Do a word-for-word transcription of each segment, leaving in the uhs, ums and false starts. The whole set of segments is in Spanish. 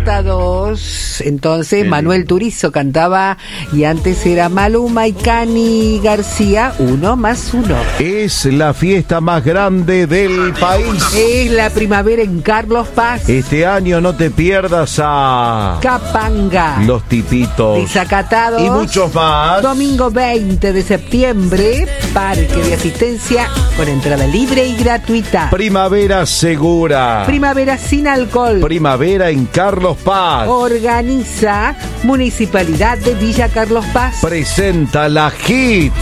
Descartados. Entonces Manuel Turizo cantaba y antes era Maluma y Cani García, uno más uno. Es la fiesta más grande del país. Es la primavera en Carlos Paz. Este año no te pierdas a Capanga, Los Tipitos, Desacatados y muchos más. Domingo veinte de septiembre, parque de asistencia con entrada libre y gratuita. Primavera segura. Primavera sin alcohol. Primavera en Carlos Paz. Organiza Municipalidad de Villa Carlos Paz. Presenta la Hit.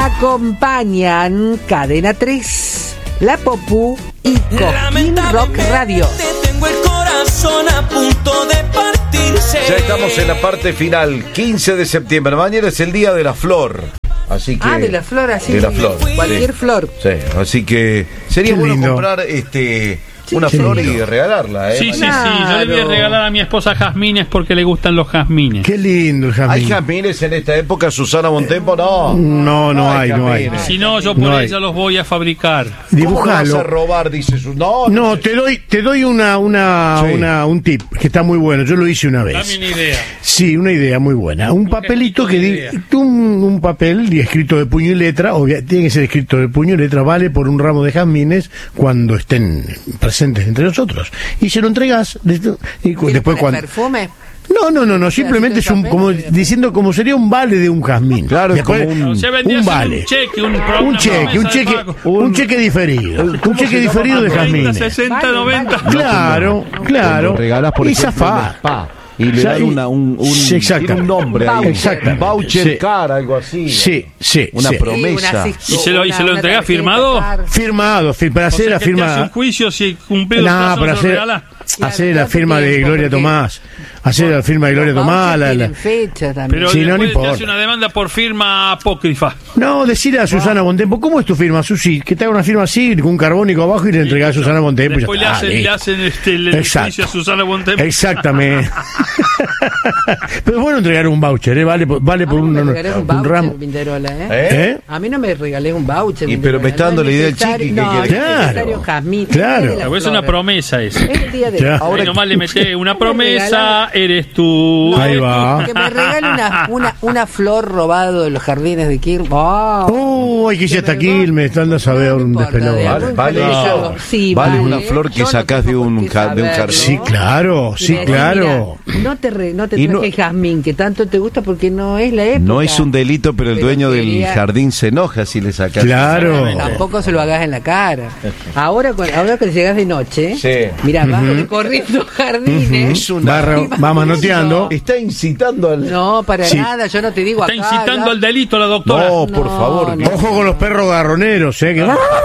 Acompañan Cadena tres, La Popú y Coquín Rock Radio. Tengo el corazón a punto de partirse. Ya estamos en la parte final, quince de septiembre. Mañana es el día de la flor. Así que, ah, de la flor, así. De la flor. Cualquier sí. flor. Sí, así que sería Qué bueno lindo. comprar este Sí, una qué flor lindo. y regalarla, ¿eh? Sí, sí, sí. Claro. Yo le voy a regalar a mi esposa jazmines porque le gustan los jazmines. Qué lindo el ¿Hay jazmín. jazmines en esta época, Susana Montempo? No. No, no hay, no hay. jazmines. Si no, yo por No hay. ella los voy a fabricar. ¿Cómo me vas a Dibujalo. robar? Dice Susana. No, No, sé. te doy, te doy una, una, Sí. una, un tip que está muy bueno. Yo lo hice una Dame vez. una idea. Sí, una idea muy buena. Un papelito que di, idea. un, un papel y escrito de puño y letra, obvia- tiene que ser escrito de puño y letra, vale por un ramo de jazmines cuando estén presentes entre nosotros. Y se lo entregas de- y cu- ¿Quiere después poner cuando perfume? no, no, no, no, simplemente es un papel, como sí. diciendo como sería un vale de un jazmín. Claro, es Después, como un- O sea, vendría un a ser vale. un cheque, un, Un una cheque, promesa un de cheque, pago. un cheque diferido, un cheque diferido de treinta, jazmines. sesenta, Vale, noventa. vale. Claro, claro. Lo regalás, por y ejemplo, zafá. un spa. Y le Ya, dan y- una, un, un, Sí, exacto. tiene un nombre ahí. Exactamente. Un voucher Sí. car, algo así. Sí, sí, Una sí. promesa. Sí, ¿Y se lo- y se lo una entrega tarjeta, firmado? claro. Firmado, fir- para O hacer sea, la que te hace un firma. juicio si cumplido No, el plazo para no se lo hacer, regalás. hacer Claro, la ¿cuánto firma de tiempo? Gloria Porque- Tomás. Hacer la firma de Gloria Los Tomás. vouchers la- la- tienen fecha también. Pero Sí, no, no después te importa. hace una demanda por firma apócrifa. No, decirle a Susana Montempo, ¿cómo es tu firma, Susi? Que te haga una firma así, con un carbónico abajo y le entregás a Susana Montempo. y ya Después le está, hacen, listo. le hacen este, el Exacto. juicio a Susana Bontempo. Exactamente. Pero es bueno entregar un voucher, ¿eh? Vale, por- vale A por mí un, no me un, regalé un un voucher, ramo. Vinderola, ¿eh? ¿Eh? ¿Eh? A mí no me regalé un voucher. Y pero me está dando la idea del chiqui, ¿qué no, quiere? no es Claro, necesario jazmín. claro. Es el día de Pero las es una flores. promesa eso. Es el día de Claro. Ahora nomás le metés una promesa, eres tú. Ahí va. Que me regale una, una, una flor robado de los jardines de Quilmes. Oh, Uy, que ya está me aquí, va- me están a saber No un importa, despelón. de Vale, algún vale jardín eso. algo. Sí, Vale vale. una flor que Yo no sacás de tengo un por qué ja- de un saberlo. jardín. Sí, claro, Y sí, me decís, claro. mira, no te, re- no te Y no- traje jazmín, que tanto te gusta porque no es la época. No es un delito, pero el Pero dueño del quería- jardín se enoja si le sacas. Claro. Tampoco se lo hagas en la cara. Ahora, cu- ahora que llegas de noche, Sí. mira, vas recorriendo jardines. Es una... Va, re- va manoteando. Está incitando al... No, para Sí. nada, yo no te digo Está acá. incitando ya- al delito la doctora. No, por No, favor. no. Ojo con los perros garroneros, ¿eh? Que...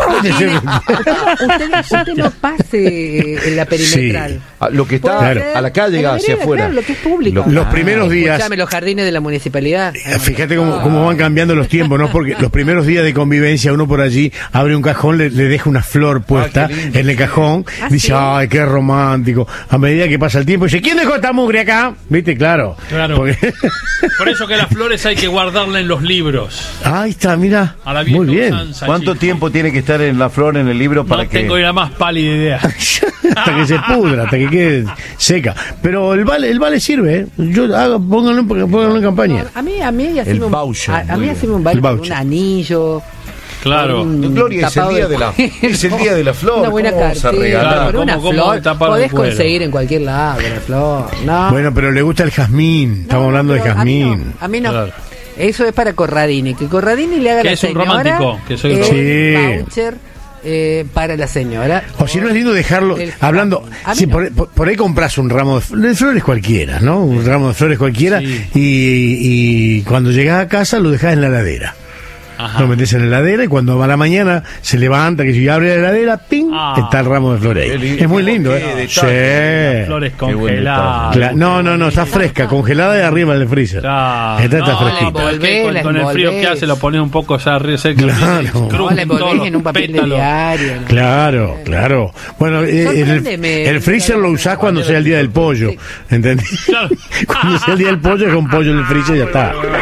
Usted, usted no pase en la perimetral. Sí. Ah, lo que está Claro. a la calle En la hacia vereda, afuera. claro, lo que es público. Lo- Los primeros días. Escuchame, los jardines de la municipalidad. Eh, Fíjate cómo, cómo van cambiando los tiempos, ¿no? Porque los primeros días de convivencia, uno por allí abre un cajón, le, le deja una flor puesta Ah, qué lindo. en el cajón, Ah, dice, ¿sí? ay, qué romántico. A medida que pasa el tiempo, dice, ¿quién dejó esta mugre acá? ¿Viste? Claro. Claro. Porque- Por eso que las flores hay que guardarlas en los libros. Ahí está, mira. A la vieja Muy bien. usanza, ¿Cuánto chico. tiempo tiene que estar en la flor en el libro para No que... tengo ni la más pálida idea. Hasta que se pudra, hasta que quede seca. Pero el vale, el vale sirve, ¿eh? Yo hago, pónganlo, pónganlo en campaña. A mí, a mí, haceme El un, voucher, a, a muy mí bien. haceme un vale El con voucher. un anillo. Claro. con un Gloria, es el tapado día de la- cuero. es el día de la flor, Una buena ¿cómo vamos a cartera, regalar? pero una ¿Cómo- cómo flor tapar podés el cuero? conseguir en cualquier lado la flor. No. Bueno, pero le gusta el jazmín. Estamos No, hablando de pero a mí no, jazmín. A mí no. Claro. Eso es para Corradini. Que Corradini le haga a Que la es un señora romántico, que soy un el romántico. voucher eh, para la señora. O si no es lindo dejarlo, El- hablando, a mí sí, no. por, por- por ahí compras un ramo de, f- de flores cualquiera, ¿no? Un ramo de flores cualquiera Sí. y, y cuando llegas a casa lo dejas en la heladera. Ajá. Lo metes en la heladera y cuando a la mañana se levanta, que si abre la heladera, ¡ping! Ah. Está el ramo de flores Qué ahí. lindo, Es muy qué lindo, detalle. ¿eh? Sí. Flores Qué buen congeladas. Cla- no, no, no, está fresca, congelada y arriba del freezer. Claro. Esta está No, fresquita. pero es que Envolvés, con, la con el frío que envolvés. hace lo pones un poco ya arriba cerca. Claro. y crujen No, la envolvés todos en un papel de pétalos. diario. ¿no? Claro, claro. Bueno, eh, el, Sorpréndeme. el freezer lo usás cuando sea el día del pollo. ¿Entendés? Claro. Cuando sea el día del pollo, es con pollo en el freezer y ya está.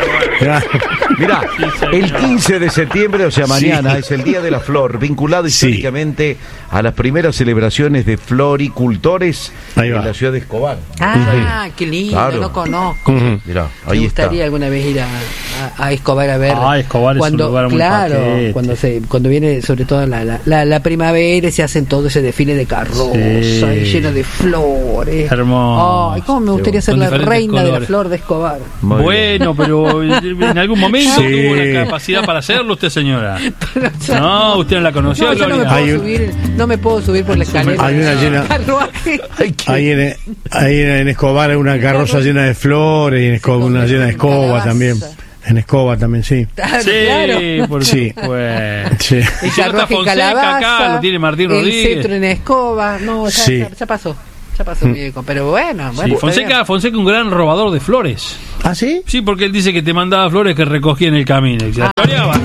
Mirá, Sí, señor. el quince de septiembre, o sea, mañana, Sí. es el Día de la Flor, vinculado Sí. históricamente a las primeras celebraciones de floricultores Ahí en va. la ciudad de Escobar. Ah, qué lindo, Claro. no conozco. Ujú. Mirá, Me ahí está. gustaría alguna vez ir a, a, a Escobar a ver. Ah, Escobar es un cuando, lugar muy claro, paquete. cuando se cuando viene sobre todo la, la, la, la primavera y se hacen todo ese desfile de carrozas Sí. y lleno de flores. Hermoso. Ay, cómo me gustaría ser Con la diferentes reina de la colores. flor de Escobar. Muy bien. Bueno, pero en algún momento Sí. tuvo la capacidad para hacerlo usted, señora. No, usted no la conoció, No, yo no me Gloria. puedo Hay un- subir, no me puedo subir por la escalera. Hay una llena- Carruaje. Ay, qué- Ahí en, ahí en, en Escobar hay una carroza llena de flores y en Escobar una llena de escoba Calabaza. también. En Escoba también, sí. Claro, Sí, claro. por Sí. supuesto. Sí. El Si no está carruaje en Fonseca calabaza, acá, lo tiene Martín el Rodríguez. cetro en escoba. No, ya, Sí. ya, ya pasó. Ya pasó, viejo. Pero bueno, Sí, bueno. está Fonseca, bien. Fonseca un gran robador de flores. ¿Ah, sí? Sí, porque él dice que te mandaba flores que recogía en el camino. Y se las choreaba.